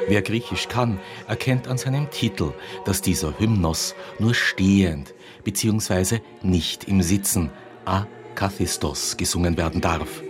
Wer Griechisch kann, erkennt an seinem Titel, dass dieser Hymnos nur stehend bzw. nicht im Sitzen, akathistos, gesungen werden darf.